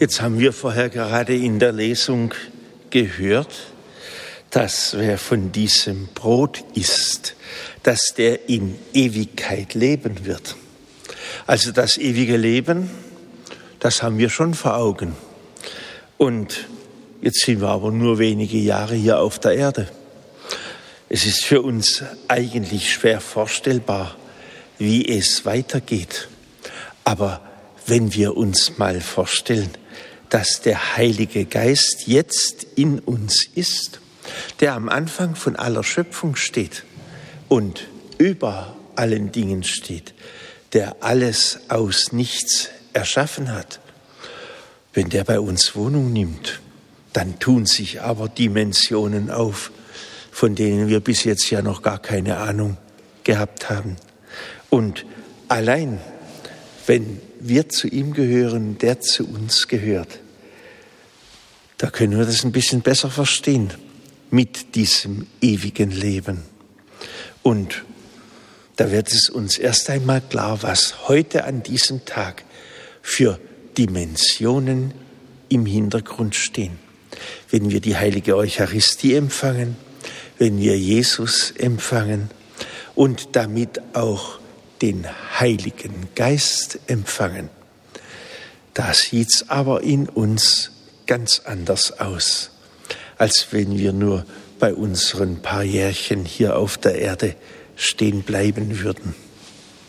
Jetzt haben wir vorher gerade in der Lesung gehört, dass wer von diesem Brot isst, dass der in Ewigkeit leben wird. Also das ewige Leben, das haben wir schon vor Augen. Und jetzt sind wir aber nur wenige Jahre hier auf der Erde. Es ist für uns eigentlich schwer vorstellbar, wie es weitergeht. Aber wenn wir uns mal vorstellen, dass der Heilige Geist jetzt in uns ist, der am Anfang von aller Schöpfung steht und über allen Dingen steht, der alles aus nichts erschaffen hat. Wenn der bei uns Wohnung nimmt, dann tun sich aber Dimensionen auf, von denen wir bis jetzt ja noch gar keine Ahnung gehabt haben. Und allein, wenn wir zu ihm gehören, der zu uns gehört, da können wir das ein bisschen besser verstehen mit diesem ewigen Leben. Und da wird es uns erst einmal klar, was heute an diesem Tag für Dimensionen im Hintergrund stehen. Wenn wir die heilige Eucharistie empfangen, wenn wir Jesus empfangen und damit auch den Heiligen Geist empfangen, da sieht's aber in uns ganz anders aus, als wenn wir nur bei unseren paar Jährchen hier auf der Erde stehen bleiben würden.